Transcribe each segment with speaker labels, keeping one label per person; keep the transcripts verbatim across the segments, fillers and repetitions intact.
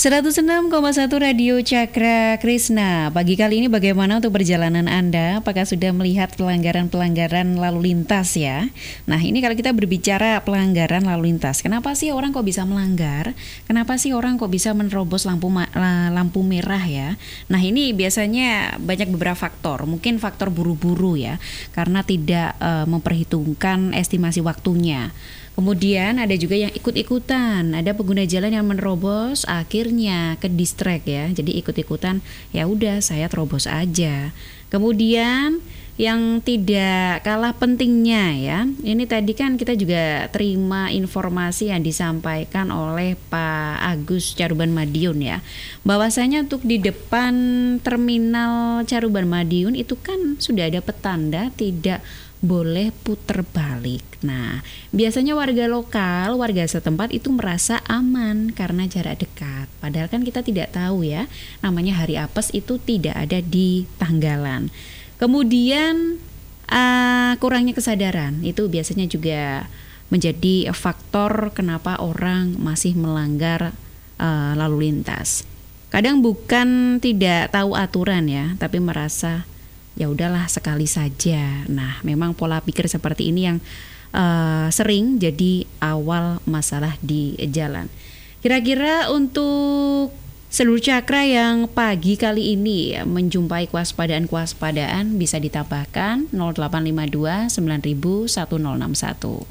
Speaker 1: seratus enam koma satu Radio Cakra Krishna. Pagi kali ini bagaimana untuk perjalanan Anda? Apakah sudah melihat pelanggaran-pelanggaran lalu lintas ya? Nah, ini kalau kita berbicara pelanggaran lalu lintas, kenapa sih orang kok bisa melanggar? Kenapa sih orang kok bisa menerobos lampu ma- lampu merah ya? Nah, ini biasanya banyak beberapa faktor. Mungkin faktor buru-buru ya, karena tidak uh, memperhitungkan estimasi waktunya. Kemudian ada juga yang ikut-ikutan, ada pengguna jalan yang menerobos, akhirnya ke distract ya, jadi ikut-ikutan, ya udah saya terobos aja. Kemudian yang tidak kalah pentingnya ya, ini tadi kan kita juga terima informasi yang disampaikan oleh Pak Agus Caruban Madiun ya, bahwasanya untuk di depan terminal Caruban Madiun itu kan sudah ada petanda tidak boleh puter balik. Nah, biasanya warga lokal, warga setempat itu merasa aman karena jarak dekat. Padahal kan kita tidak tahu ya, namanya hari apes itu tidak ada di tanggalan. Kemudian uh, kurangnya kesadaran itu biasanya juga menjadi faktor kenapa orang masih melanggar uh, lalu lintas. Kadang bukan tidak tahu aturan ya, tapi merasa ya udahlah sekali saja. Nah, memang pola pikir seperti ini yang uh, sering jadi awal masalah di jalan. Kira-kira untuk seluruh cakra yang pagi kali ini ya, menjumpai kewaspadaan-kewaspadaan bisa ditambahkan nol delapan lima dua sembilan nol satu nol enam satu.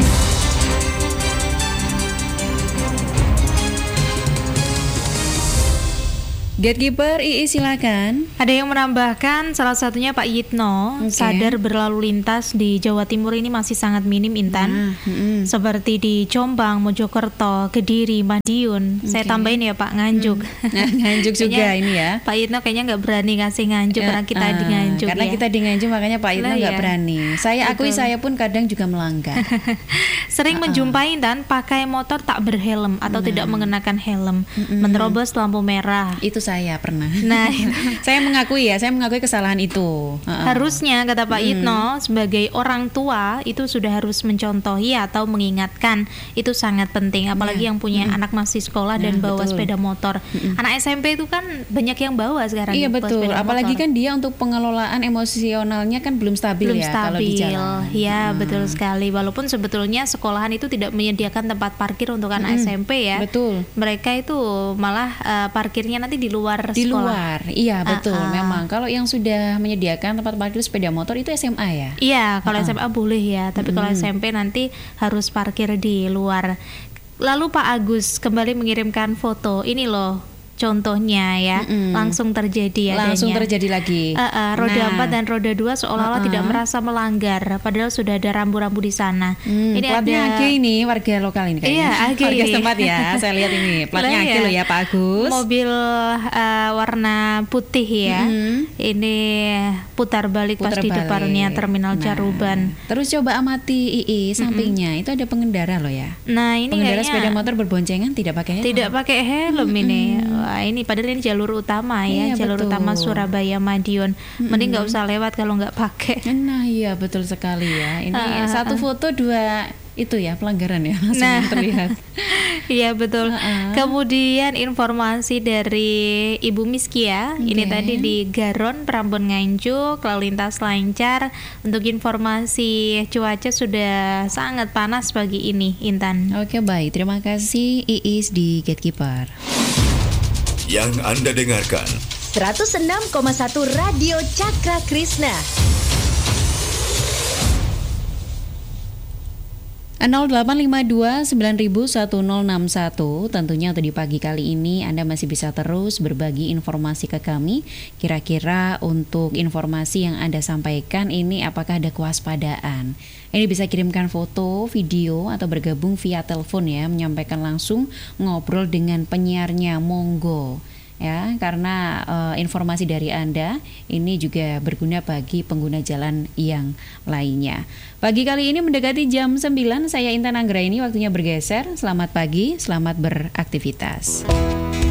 Speaker 1: Gatekeeper I I silakan.
Speaker 2: Ada yang menambahkan salah satunya Pak Yitno, okay. Sadar berlalu lintas di Jawa Timur ini masih sangat minim Intan. Nah, mm-hmm. Seperti di Jombang, Mojokerto, Kediri, Madiun. Okay. Saya tambahin ya Pak, Nganjuk.
Speaker 1: Mm. Nah, Nganjuk juga ini ya.
Speaker 2: Pak Yitno kayaknya nggak berani ngasih Nganjuk uh, karena kita uh, di Nganjuk
Speaker 1: karena
Speaker 2: ya.
Speaker 1: kita di Nganjuk makanya Pak Yitno nggak ya. berani. Saya akui Betul. saya pun kadang juga melanggar.
Speaker 2: Sering uh-uh. menjumpai Intan pakai motor tak berhelm atau nah. tidak mengenakan helm, mm-hmm. menerobos lampu merah.
Speaker 1: Itu saya pernah. Nah, saya mengakui ya, saya mengakui kesalahan itu. Uh-uh.
Speaker 2: Harusnya kata Pak Yitno, hmm. sebagai orang tua itu sudah harus mencontohi atau mengingatkan, itu sangat penting. Apalagi yeah. yang punya hmm. anak masih sekolah dan yeah, bawa betul. sepeda motor. Hmm. Anak S M P itu kan banyak yang bawa sekarang.
Speaker 1: Iya betul. Apalagi motor. Kan dia untuk pengelolaan emosionalnya kan belum stabil
Speaker 2: belum
Speaker 1: ya
Speaker 2: stabil.
Speaker 1: kalau di jalan.
Speaker 2: Iya
Speaker 1: hmm.
Speaker 2: betul sekali. Walaupun sebetulnya sekolahan itu tidak menyediakan tempat parkir untuk anak hmm. S M P ya.
Speaker 1: Betul.
Speaker 2: Mereka itu malah uh, parkirnya nanti di luar luar
Speaker 1: di
Speaker 2: sekolah.
Speaker 1: luar, iya betul. Uh-uh. Memang kalau yang sudah menyediakan tempat parkir sepeda motor itu S M A ya.
Speaker 2: Iya, kalau uh-uh. S M A boleh ya, tapi mm. kalau S M P nanti harus parkir di luar. Lalu Pak Agus kembali mengirimkan foto. Ini loh contohnya ya, mm-mm. langsung terjadi adanya.
Speaker 1: Langsung terjadi lagi.
Speaker 2: Uh, uh, roda nah. empat dan roda dua seolah-olah uh-uh. tidak merasa melanggar, padahal sudah ada rambu-rambu di sana.
Speaker 1: Hmm, ini platnya ada... A G ini, warga lokal ini kayaknya.
Speaker 2: Iya, A G.
Speaker 1: Warga setempat ya, saya lihat ini. Platnya A G loh ya Pak Agus.
Speaker 2: Mobil uh, warna putih ya. Mm-hmm. Ini putar balik putar pas di balik. Depannya terminal nah. Caruban.
Speaker 1: Terus coba amati I I sampingnya, mm-hmm. itu ada pengendara loh ya.
Speaker 2: Nah, ini
Speaker 1: pengendara
Speaker 2: kayaknya
Speaker 1: sepeda motor berboncengan tidak pakai helm.
Speaker 2: Tidak pakai helm mm-hmm. ini. Wah, ini padahal ini jalur utama ya, iya, jalur betul. utama Surabaya Madiun. Mm-hmm. Mending nggak usah lewat kalau nggak pakai.
Speaker 1: Nah iya betul sekali ya. Ini uh, satu foto dua itu ya pelanggaran ya langsung
Speaker 2: nah.
Speaker 1: terlihat.
Speaker 2: Iya betul.
Speaker 1: Uh-uh.
Speaker 2: Kemudian informasi dari Ibu Miskia. Okay. Ini tadi di Garon, Prambon, Nganjuk, lalu lintas lancar. Untuk informasi cuaca sudah sangat panas pagi ini, Intan.
Speaker 1: Oke baik, terima kasih Iis di Gatekeeper.
Speaker 3: Yang Anda dengarkan
Speaker 4: seratus enam koma satu Radio Cakra Krishna.
Speaker 1: nol delapan lima dua sembilan satu nol enam satu. Tentunya untuk di pagi kali ini Anda masih bisa terus berbagi informasi ke kami. Kira-kira untuk informasi yang Anda sampaikan ini apakah ada kewaspadaan? Ini bisa kirimkan foto, video atau bergabung via telepon ya, menyampaikan langsung, ngobrol dengan penyiarnya, monggo. Ya, karena uh, informasi dari Anda ini juga berguna bagi pengguna jalan yang lainnya. Pagi kali ini mendekati jam sembilan, saya Intan Anggraini, waktunya bergeser. Selamat pagi, selamat beraktivitas.